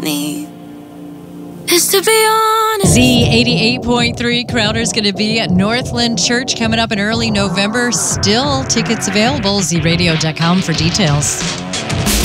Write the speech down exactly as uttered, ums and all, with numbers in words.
me is to be honest. Z eighty-eight point three Crowder's going to be at Northland Church coming up in early November. Still tickets available. Z radio dot com for details.